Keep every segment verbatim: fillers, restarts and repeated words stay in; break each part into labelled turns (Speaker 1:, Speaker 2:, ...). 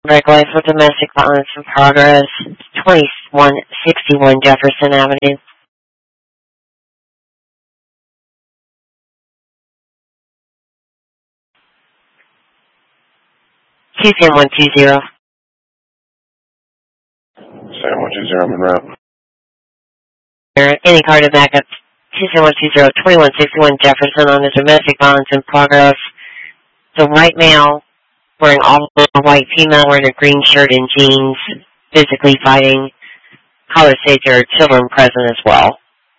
Speaker 1: Break life with domestic violence in progress, twenty-one sixty-one Jefferson Avenue. two seven one two zero.
Speaker 2: seven one two zero, I'm en route.
Speaker 1: Any car to back up two seven one two zero, twenty-one sixty-one Jefferson on the domestic violence in progress. The white male wearing all a white female wearing a green shirt and jeans, physically fighting. Caller states there are children present as well.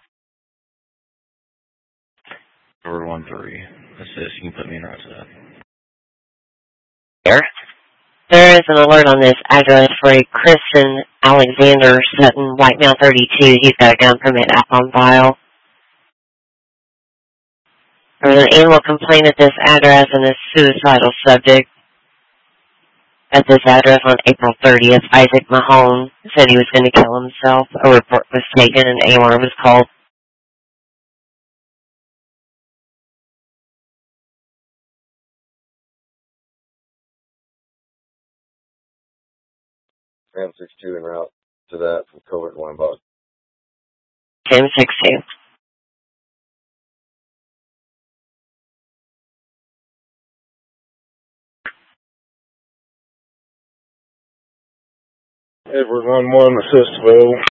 Speaker 3: Number one three. Assist, you can put me in right to that.
Speaker 1: There. There is an alert on this address for a Kristen Alexander Sutton, white male thirty-two. He's got a gun permit app on file. There was an animal complaint at this address and a suicidal subject at this address on April thirtieth. Isaac Mahone said he was going to kill himself. A report was taken and A R was called.
Speaker 2: Ram six two en route to that from Covert Wine Box.
Speaker 1: Ram six two.
Speaker 2: Edward one one, assist available.